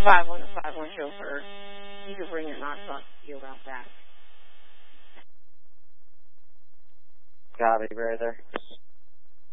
5151 chauffeur. You can bring it, not talk to you about that. Copy, right there.